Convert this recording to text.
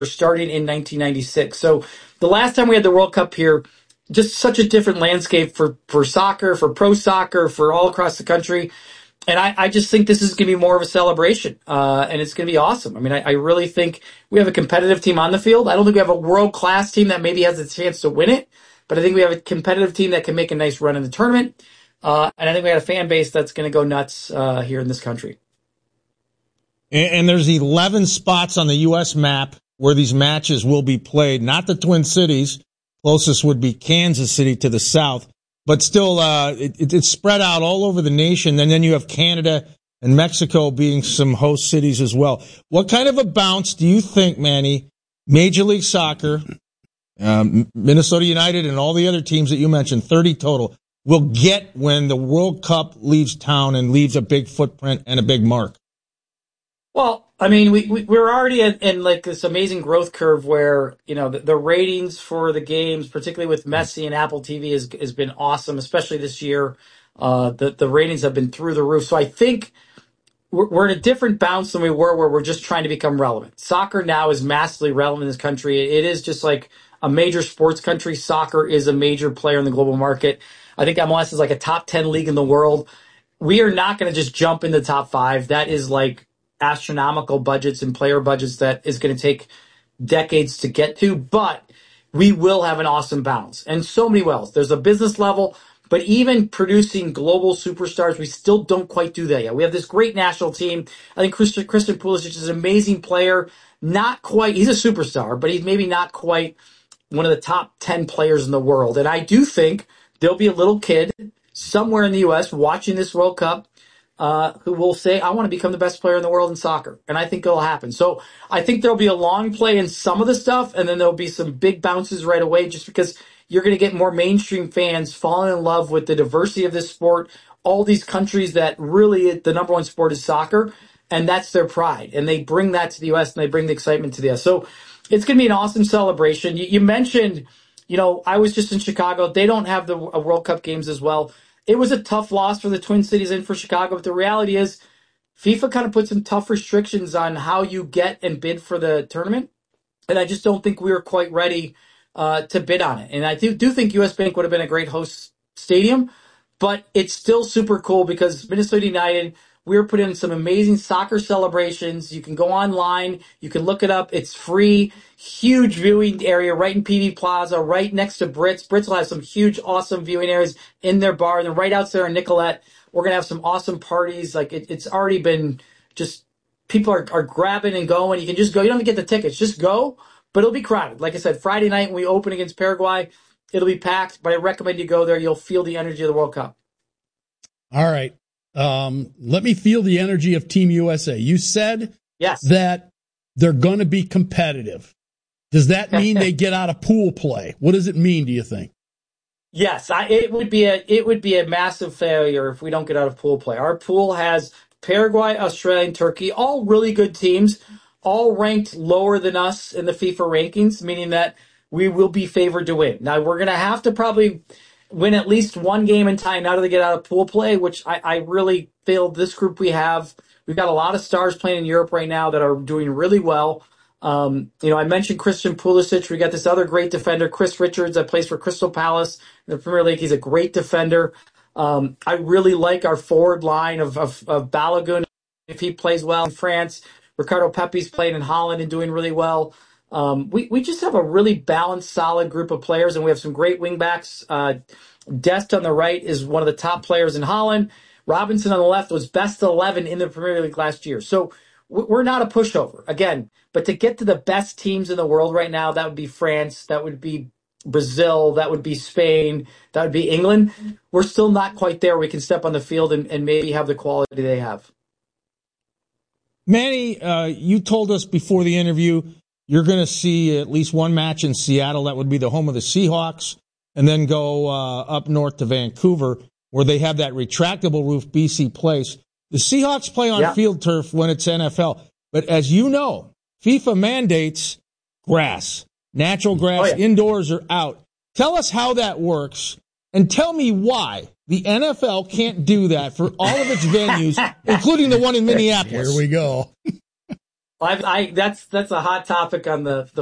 starting in 1996. So the last time we had the World Cup here, just such a different landscape for soccer, for pro soccer, for all across the country. And I just think this is going to be more of a celebration, and it's going to be awesome. I mean, I really think we have a competitive team on the field. I don't think we have a world-class team that maybe has a chance to win it, but I think we have a competitive team that can make a nice run in the tournament. And I think we have a fan base that's going to go nuts here in this country. And there's 11 spots on the U.S. map where these matches will be played. Not the Twin Cities. Closest would be Kansas City to the south. But still, it's spread out all over the nation. And then you have Canada and Mexico being some host cities as well. What kind of a bounce do you think, Manny, Major League Soccer, Minnesota United and all the other teams that you mentioned, 30 total, will get when the World Cup leaves town and leaves a big footprint and a big mark? Well, I mean, we're already in like this amazing growth curve where, you know, the ratings for the games, particularly with Messi and Apple TV, has been awesome, especially this year. The ratings have been through the roof. So I think we're in a different bounce than we were where we're just trying to become relevant. Soccer now is massively relevant in this country. It is just like a major sports country. Soccer is a major player in the global market. I think MLS is like a top 10 league in the world. We are not going to just jump in the top 5. That is like astronomical budgets and player budgets that is going to take decades to get to, but we will have an awesome bounce. And so many wells. There's a business level, but even producing global superstars, we still don't quite do that yet. We have this great national team. I think Christian Pulisic is an amazing player. Not quite, he's a superstar, but he's maybe not quite one of the top 10 players in the world. And I do think there'll be a little kid somewhere in the U.S. watching this World Cup who will say, I want to become the best player in the world in soccer. And I think it'll happen. So I think there'll be a long play in some of the stuff, and then there'll be some big bounces right away just because you're going to get more mainstream fans falling in love with the diversity of this sport. All these countries that really the number one sport is soccer, and that's their pride. And they bring that to the U.S. and they bring the excitement to the U.S. So it's going to be an awesome celebration. You mentioned, you know, I was just in Chicago. They don't have the World Cup games as well. It was a tough loss for the Twin Cities and for Chicago, but the reality is FIFA kind of put some tough restrictions on how you get and bid for the tournament, and I just don't think we were quite ready to bid on it. And I do think US Bank would have been a great host stadium, but it's still super cool because Minnesota United, we were putting in some amazing soccer celebrations. You can go online. You can look it up. It's free. Huge viewing area right in PV Plaza, right next to Brits. Brits will have some huge, awesome viewing areas in their bar. And then right out there in Nicolette, we're going to have some awesome parties. Like it's already been just people are grabbing and going. You can just go. You don't have to get the tickets. Just go. But it'll be crowded. Like I said, Friday night when we open against Paraguay, it'll be packed. But I recommend you go there. You'll feel the energy of the World Cup. All right. Let me feel the energy of Team USA. You said yes, that they're going to be competitive. Does that mean they get out of pool play? What does it mean, do you think? Yes, it would be a massive failure if we don't get out of pool play. Our pool has Paraguay, Australia, and Turkey, all really good teams, all ranked lower than us in the FIFA rankings, meaning that we will be favored to win. Now, we're going to have to probably win at least one game in time now to get out of pool play, which I really feel this group we've got a lot of stars playing in Europe right now that are doing really well. I mentioned Christian Pulisic. We got this other great defender, Chris Richards, that plays for Crystal Palace in the Premier League. He's a great defender. I really like our forward line of Balogun if he plays well in France. Ricardo Pepe's playing in Holland and doing really well. We just have a really balanced, solid group of players, and we have some great wingbacks. Dest on the right is one of the top players in Holland. Robinson on the left was best 11 in the Premier League last year. So we're not a pushover, again. But to get to the best teams in the world right now, that would be France, that would be Brazil, that would be Spain, that would be England. We're still not quite there. We can step on the field and maybe have the quality they have. Manny, you told us before the interview you're going to see at least one match in Seattle. That would be the home of the Seahawks, and then go up north to Vancouver, where they have that retractable roof, BC Place. The Seahawks play on field turf when it's NFL. But as you know, FIFA mandates grass, natural grass, indoors or out. Tell us how that works, and tell me why the NFL can't do that for all of its venues, including the one in Minneapolis. Here we go. That's a hot topic on the